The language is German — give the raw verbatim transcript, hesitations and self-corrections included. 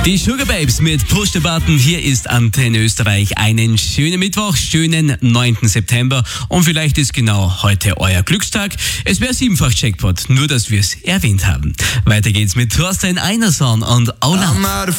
Die Sugar Babes mit Push the Button. Hier ist Antenne Österreich. Einen schönen Mittwoch, schönen neunten September. Und vielleicht ist genau heute euer Glückstag. Es wäre siebenfach Jackpot, nur dass wir es erwähnt haben. Weiter geht's mit Thorstein Einerson und Aula.